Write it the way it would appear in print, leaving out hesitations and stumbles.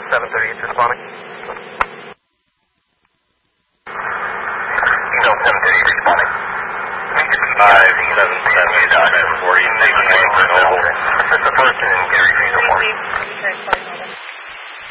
738 responding. Eagle 738 responding. 577 40, 6 Noble. This is the first in Gary Uniform.